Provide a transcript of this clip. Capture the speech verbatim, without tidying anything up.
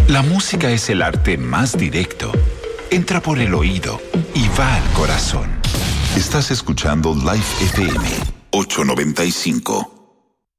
La música es el arte más directo. Entra por el oído y va al corazón. Estás escuchando Live F M ochocientos noventa y cinco.